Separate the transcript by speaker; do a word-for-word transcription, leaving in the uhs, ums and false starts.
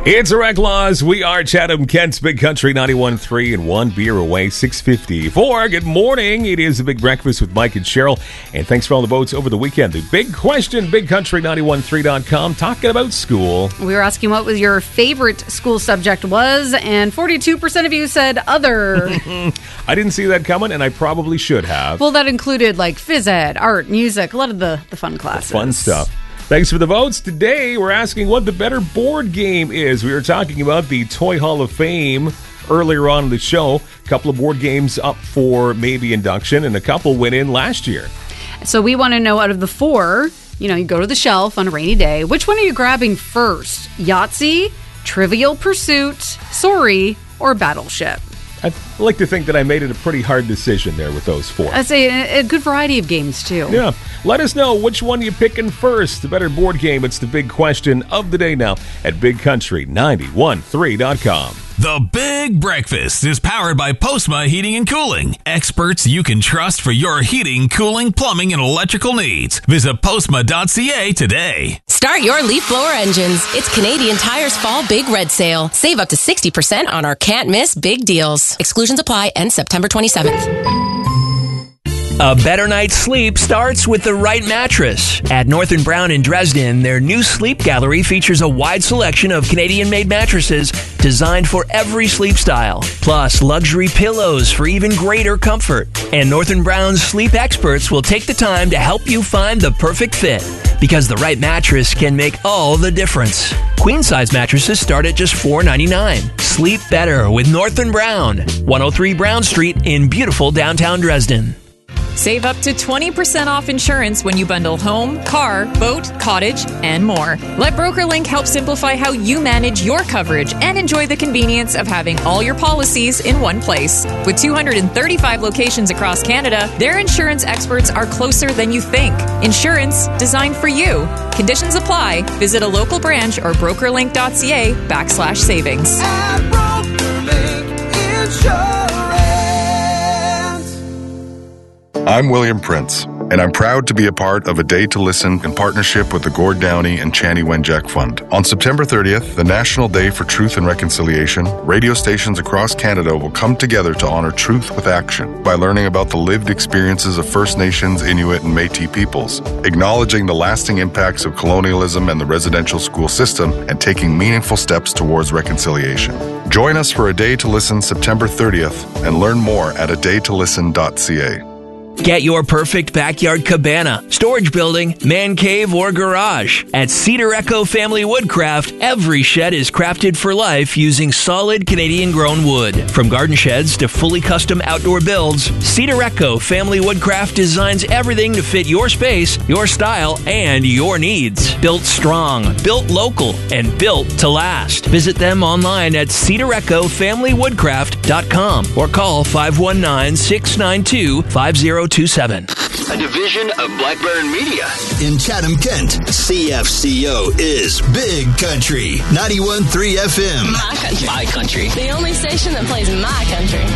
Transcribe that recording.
Speaker 1: It's Iraq Laws. We are Chatham Kent's Big Country ninety-one point three and one beer away, six fifty-four. Good morning. It is the Big Breakfast with Mike and Cheryl. And thanks for all the votes over the weekend. The big question, big country nine one three dot com, talking about school.
Speaker 2: We were asking what was your favorite school subject was, and forty-two percent of you said other.
Speaker 1: I didn't see that coming, and I probably should have.
Speaker 2: Well, that included like phys ed, art, music, a lot of the, the fun classes.
Speaker 1: The fun stuff. Thanks for the votes. Today, we're asking what the better board game is. We were talking about the Toy Hall of Fame earlier on in the show. A couple of board games up for maybe induction, and a couple went in last year.
Speaker 2: So we want to know, out of the four, you know, you go to the shelf on a rainy day, which one are you grabbing first? Yahtzee, Trivial Pursuit, Sorry, or Battleship?
Speaker 1: I'd like to think that I made it a pretty hard decision there with those four.
Speaker 2: I'd say a, a good variety of games, too.
Speaker 1: Yeah. Let us know which one you're picking first. The better board game. It's the big question of the day now at big country nine one three dot com.
Speaker 3: The Big Breakfast is powered by Postma Heating and Cooling. Experts you can trust for your heating, cooling, plumbing, and electrical needs. Visit postma dot c a today.
Speaker 4: Start your leaf blower engines. It's Canadian Tire's Fall Big Red Sale. Save up to sixty percent on our can't miss big deals. Exclusions apply. End September twenty-seventh.
Speaker 5: A better night's sleep starts with the right mattress. At North and Brown in Dresden, their new sleep gallery features a wide selection of Canadian-made mattresses designed for every sleep style, plus luxury pillows for even greater comfort. And North and Brown's sleep experts will take the time to help you find the perfect fit, because the right mattress can make all the difference. Queen-size mattresses start at just four dollars and ninety-nine cents. Sleep better with North and Brown, one oh three Brown Street in beautiful downtown Dresden.
Speaker 6: Save up to twenty percent off insurance when you bundle home, car, boat, cottage, and more. Let BrokerLink help simplify how you manage your coverage and enjoy the convenience of having all your policies in one place. With two hundred thirty-five locations across Canada, their insurance experts are closer than you think. Insurance designed for you. Conditions apply. Visit a local branch or brokerlink dot c a backslash savings.
Speaker 7: At BrokerLink Insurance.
Speaker 8: I'm William Prince, and I'm proud to be a part of A Day to Listen in partnership with the Gord Downey and Chanie Wenjack Fund. On September thirtieth, the National Day for Truth and Reconciliation, radio stations across Canada will come together to honor truth with action by learning about the lived experiences of First Nations, Inuit, and Métis peoples, acknowledging the lasting impacts of colonialism and the residential school system, and taking meaningful steps towards reconciliation. Join us for A Day to Listen September thirtieth and learn more at a day to listen dot c a.
Speaker 5: Get your perfect backyard cabana, storage building, man cave, or garage. At Cedar Echo Family Woodcraft, every shed is crafted for life using solid Canadian-grown wood. From garden sheds to fully custom outdoor builds, Cedar Echo Family Woodcraft designs everything to fit your space, your style, and your needs. Built strong, built local, and built to last. Visit them online at cedar echo family woodcraft dot com or call five one nine, six nine two, five zero two seven.
Speaker 9: A division of Black Baron Media.
Speaker 10: In Chatham, Kent, C F C O is Big Country ninety-one point three F M.
Speaker 4: My country.
Speaker 9: My country.
Speaker 4: The only station that plays my country.